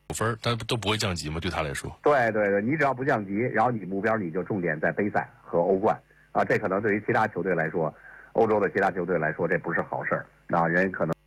分，但都不会降级吗？对他来说， 对对对，你只要不降级，然后你目标你就重点在杯赛和欧冠啊，这可能对于其他球队来说，欧洲的其他球队来说，这不是好事儿啊，人可能。